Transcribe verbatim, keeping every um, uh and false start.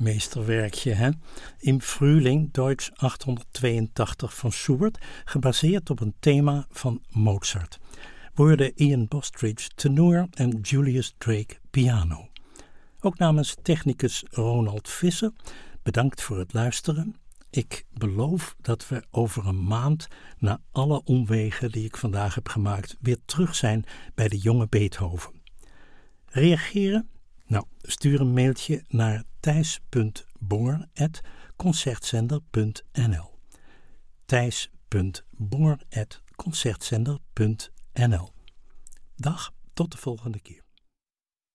meesterwerkje, hè? Im Frühling Deutsch achthonderdtweeëntachtig van Schubert, gebaseerd op een thema van Mozart. Woorden Ian Bostridge tenor en Julius Drake piano. Ook namens technicus Ronald Visser, bedankt voor het luisteren. Ik beloof dat we over een maand, na alle omwegen die ik vandaag heb gemaakt, weer terug zijn bij de jonge Beethoven. Reageren? Nou, stuur een mailtje naar thijs punt bonger apenstaartje concertzender punt n l thijs punt bonger apenstaartje concertzender punt n l. Dag, tot de volgende keer.